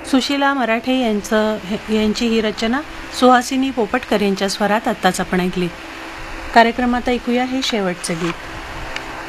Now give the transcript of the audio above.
सुशीला मराठे यांची ही रचना सुहासिनी पोपटकर यांच्या स्वरात आत्ताच आपण ऐकली. कार्यक्रमात ऐकूया हे शेवटचे गीत.